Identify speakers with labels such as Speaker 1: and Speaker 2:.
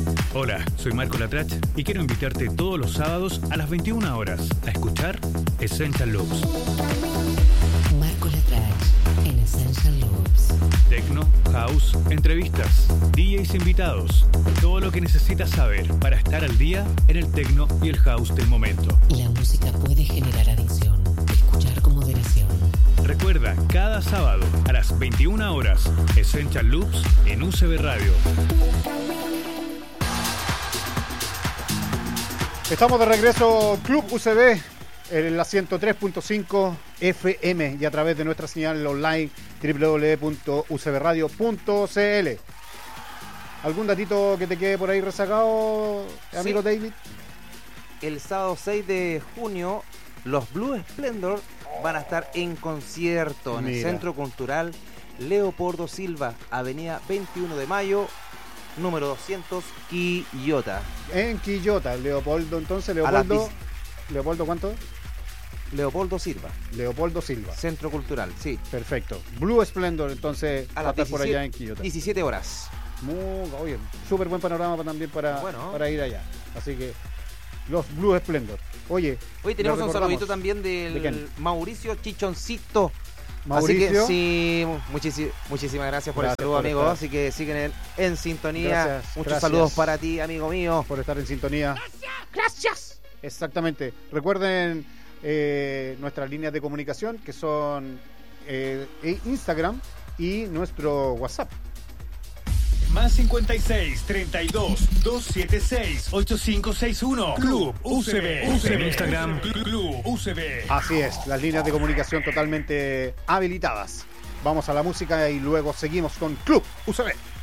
Speaker 1: Hola, soy Marco Latrach y quiero invitarte todos los sábados a las 21 horas a escuchar Essential Loops.
Speaker 2: Marco Latrach en Essential Loops.
Speaker 1: Tecno, house, entrevistas, DJs invitados, todo lo que necesitas saber para estar al día en el tecno y el house del momento.
Speaker 2: La música puede generar adicción. Escuchar con moderación.
Speaker 1: Recuerda, cada sábado a las 21 horas, Essential Loops en UCB Radio.
Speaker 3: Estamos de regreso, Club UCB, en la 103.5 FM y a través de nuestra señal online www.ucbradio.cl. ¿Algún datito que te quede por ahí rezagado, amigo David?
Speaker 4: El sábado 6 de junio, los Blue Splendor van a estar en concierto en el Centro Cultural Leopoldo Silva, Avenida 21 de Mayo, número 200, Quillota. En
Speaker 3: Quillota, Leopoldo, entonces, ¿Leopoldo cuánto?
Speaker 4: Leopoldo Silva.
Speaker 3: Leopoldo Silva.
Speaker 4: Centro Cultural, sí.
Speaker 3: Perfecto. Blue Splendor, entonces, va a estar por allá en Quillota.
Speaker 4: 17 horas.
Speaker 3: Oye, súper buen panorama también para ir allá. Así que, los Blue Splendor. Oye,
Speaker 4: tenemos un saludito también del Mauricio Chichoncito.
Speaker 3: Mauricio.
Speaker 4: Así que sí, muchísimas gracias por el saludo, amigo. Así que siguen en sintonía. Muchos saludos para ti, amigo mío.
Speaker 3: Por estar en sintonía.
Speaker 4: Gracias.
Speaker 3: Exactamente. Recuerden nuestras líneas de comunicación, que son Instagram y nuestro WhatsApp.
Speaker 1: Más 56 32 276 8561. Club UCB. En Instagram, Club UCB.
Speaker 3: Así es, las líneas de comunicación totalmente habilitadas. Vamos a la música y luego seguimos con Club UCB.